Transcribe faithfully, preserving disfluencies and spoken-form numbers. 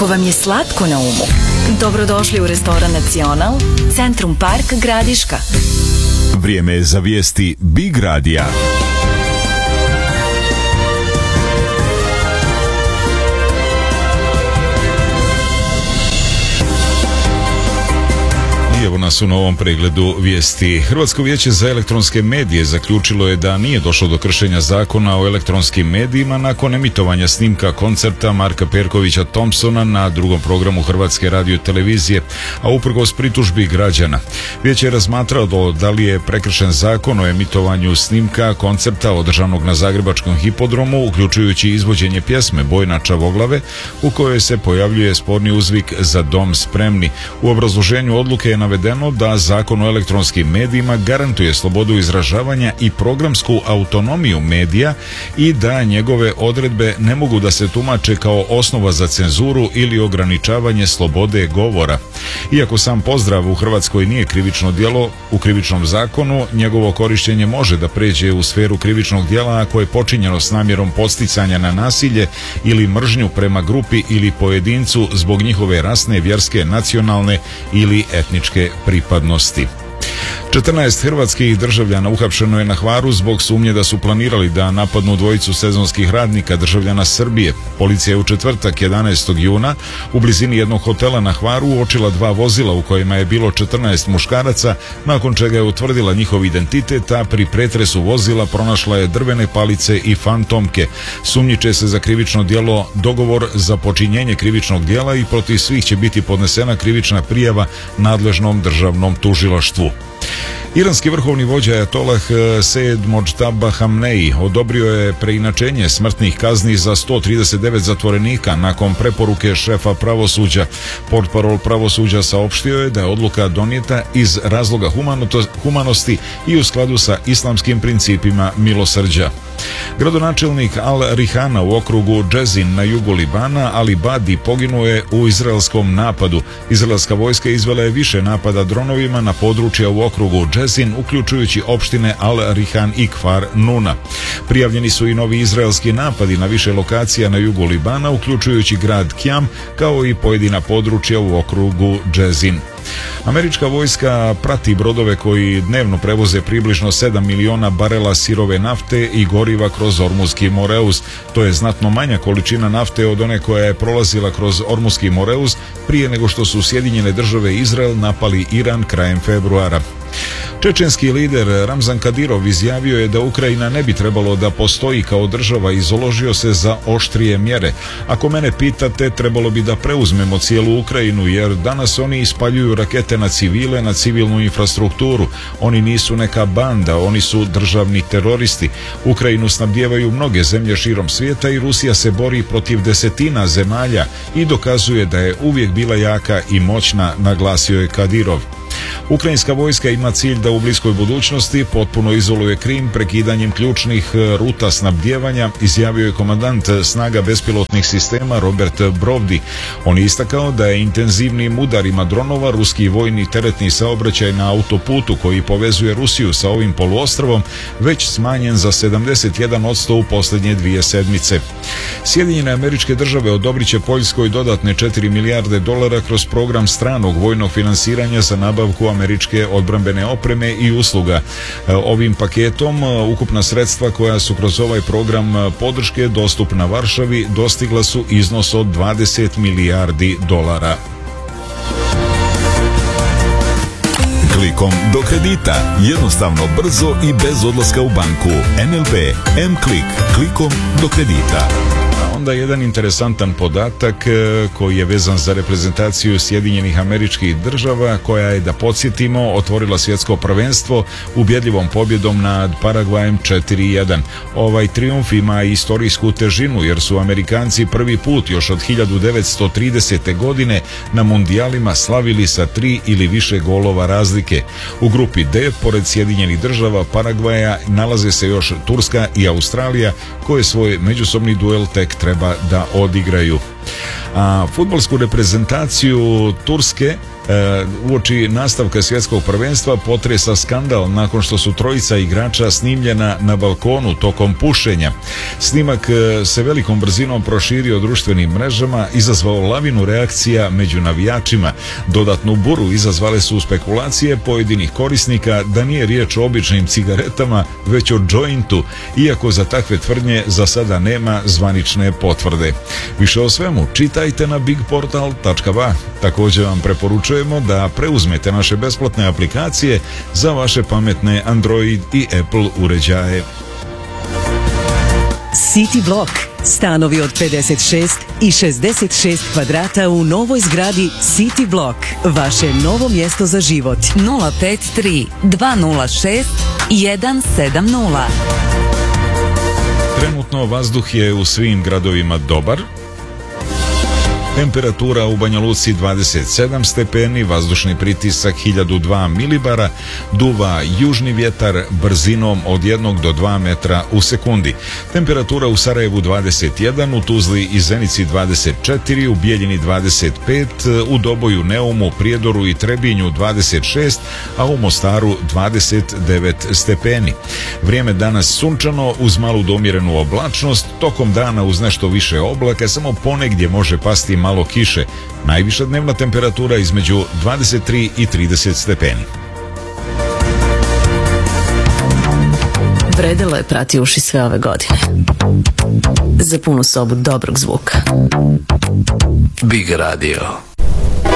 Ako vam je slatko na umu, dobrodošli u restoran Nacional, Centrum Park, Gradiška. Vrijeme je za vijesti Big Radija. Evo nas u novom pregledu vijesti. Hrvatsko vijeće za elektronske medije zaključilo je da nije došlo do kršenja zakona o elektronskim medijima nakon emitovanja snimka koncerta Marka Perkovića Thompsona na drugom programu Hrvatske radiotelevizije, a uprkos pritužbi građana. Vijeće je razmatralo da li je prekršen zakon o emitovanju snimka koncerta održanog na Zagrebačkom hipodromu, uključujući izvođenje pjesme Bojna Čavoglave, u kojoj se pojavljuje sporni uzvik Za dom spremni. U obrazloženju odluke je navedeno da Zakon o elektronskim medijima garantuje slobodu izražavanja i programsku autonomiju medija i da njegove odredbe ne mogu da se tumače kao osnova za cenzuru ili ograničavanje slobode govora. Iako sam pozdrav u Hrvatskoj nije krivično djelo, u krivičnom zakonu njegovo korištenje može da pređe u sferu krivičnog djela ako je počinjeno s namjerom podsticanja na nasilje ili mržnju prema grupi ili pojedincu zbog njihove rasne, vjerske, nacionalne ili etničke pripadnosti. četrnaest hrvatskih državljana uhapšeno je na Hvaru zbog sumnje da su planirali da napadnu dvojicu sezonskih radnika državljana Srbije. Policija je u četvrtak jedanaestog juna u blizini jednog hotela na Hvaru uočila dva vozila u kojima je bilo četrnaest muškaraca, nakon čega je utvrdila njihov identitet, a pri pretresu vozila pronašla je drvene palice i fantomke. Sumnjiče se za krivično djelo dogovor za počinjenje krivičnog djela i protiv svih će biti podnesena krivična prijava nadležnom državnom tužilaštvu. Iranski vrhovni vođa Ajatolah Sejed Modžtaba Hamneji odobrio je preinačenje smrtnih kazni za sto trideset devet zatvorenika nakon preporuke šefa pravosuđa. Portparol pravosuđa saopštio je da je odluka donijeta iz razloga humanosti i u skladu sa islamskim principima milosrđa. Gradonačelnik Al-Rihana u okrugu Džezin na jugu Libana, Ali Badi, poginuo je u izraelskom napadu. Izraelska vojska izvela je više napada dronovima na područja u okrugu Džezin, uključujući opštine Al-Rihan i Kfar Nuna. Prijavljeni su i novi izraelski napadi na više lokacija na jugu Libana, uključujući grad Kjam, kao i pojedina područja u okrugu Džezin. Američka vojska prati brodove koji dnevno prevoze približno sedam miliona barela sirove nafte i goriva kroz Ormuzski Moreus. To je znatno manja količina nafte od one koja je prolazila kroz Ormuzski Moreus prije nego što su Sjedinjene države i Izrael napali Iran krajem februara. Čečenski lider Ramzan Kadirov izjavio je da Ukrajina ne bi trebalo da postoji kao država i založio se za oštrije mjere. Ako mene pitate, trebalo bi da preuzmemo cijelu Ukrajinu, jer danas oni ispaljuju rakete na civile, na civilnu infrastrukturu. Oni nisu neka banda, oni su državni teroristi. Ukrajinu snabdijevaju mnoge zemlje širom svijeta i Rusija se bori protiv desetina zemalja i dokazuje da je uvijek bila jaka i moćna, naglasio je Kadirov. Ukrajinska vojska ima cilj da u bliskoj budućnosti potpuno izoluje Krim prekidanjem ključnih ruta snabdijevanja, izjavio je komandant snaga bespilotnih sistema Robert Brovdi. On je istakao da je intenzivnim udarima dronova ruski vojni teretni saobraćaj na autoputu koji povezuje Rusiju sa ovim poluostrvom već smanjen za sedamdeset jedan posto u posljednje dvije sedmice. Sjedinjene Američke Države odobrit će Poljskoj dodatne četiri milijarde dolara kroz program stranog vojnog finansiranja za nabavku američke odbrambene opreme i usluga. Ovim paketom ukupna sredstva koja su kroz ovaj program podrške dostupna Varšavi dostigla su iznos od dvadeset milijardi dolara. Klikom do kredita. Jednostavno, brzo i bez odlaska u banku. N L B M-Klik. Klikom do kredita. Onda jedan interesantan podatak koji je vezan za reprezentaciju Sjedinjenih Američkih Država, koja je, da podsjetimo, otvorila svjetsko prvenstvo ubjedljivom pobjedom nad Paragvajem četiri jedan. Ovaj trijumf ima istorijsku težinu jer su Amerikanci prvi put još od hiljadu devetsto tridesete. godine na mundijalima slavili sa tri ili više golova razlike. U grupi D, pored Sjedinjenih Država, Paragvaja, nalaze se još Turska i Australija, koje svoj međusobni duel tek treba da odigraju. A fudbalsku reprezentaciju Turske E, uoči nastavka svjetskog prvenstva potresa skandal nakon što su trojica igrača snimljena na balkonu tokom pušenja. Snimak se velikom brzinom proširio društvenim mrežama, izazvao lavinu reakcija među navijačima. Dodatnu buru izazvale su spekulacije pojedinih korisnika da nije riječ o običnim cigaretama, već o jointu, iako za takve tvrdnje za sada nema zvanične potvrde. Više o svemu čitajte na bigportal tačka ba. Također vam preporučujemo da preuzmete naše besplatne aplikacije za vaše pametne Android i Apple uređaje. City Block. Stanovi od pedeset šest i šezdeset šest kvadrata u novoj zgradi City Block. Vaše novo mjesto za život. nula pet tri dva nula šest jedan sedam nula. Trenutno vazduh je u svim gradovima dobar. Temperatura u Banja Luci dvadeset sedam stepeni, vazdušni pritisak hiljadu dva milibara, duva južni vjetar brzinom od jednog do dva metra u sekundi. Temperatura u Sarajevu dvadeset jedan, u Tuzli i Zenici dvadeset četiri, u Bijeljini dvadeset pet, u Doboju, Neumu, Prijedoru i Trebinju dvadeset šest, a u Mostaru dvadeset devet stepeni. Vrijeme danas sunčano uz malu do umjerenu oblačnost, tokom dana uz nešto više oblaka, samo ponegdje može pasti malo kiše. Najviša dnevna temperatura između dvadeset tri i trideset stepeni. Vredelo je prati uši sve ove godine. Za punu sobu dobrog zvuka. Big Radio.